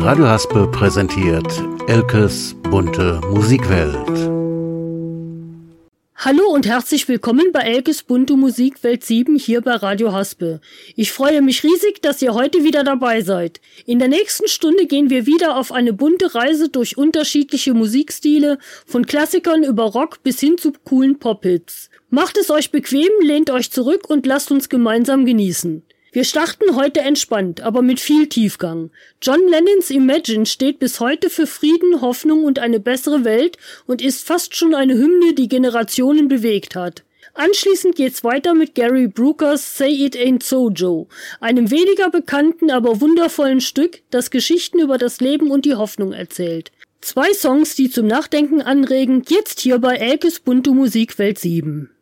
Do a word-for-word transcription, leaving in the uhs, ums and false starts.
Radio Haspe präsentiert Elkes bunte Musikwelt. Hallo und herzlich willkommen bei Elkes bunte Musikwelt sieben hier bei Radio Haspe. Ich freue mich riesig, dass ihr heute wieder dabei seid. In der nächsten Stunde gehen wir wieder auf eine bunte Reise durch unterschiedliche Musikstile, von Klassikern über Rock bis hin zu coolen Pop-Hits. Macht es euch bequem, lehnt euch zurück und lasst uns gemeinsam genießen. Wir starten heute entspannt, aber mit viel Tiefgang. John Lennons Imagine steht bis heute für Frieden, Hoffnung und eine bessere Welt und ist fast schon eine Hymne, die Generationen bewegt hat. Anschließend geht's weiter mit Gary Brookers Say It Ain't So Joe, einem weniger bekannten, aber wundervollen Stück, das Geschichten über das Leben und die Hoffnung erzählt. Zwei Songs, die zum Nachdenken anregen, jetzt hier bei Elkes bunte Musikwelt sieben.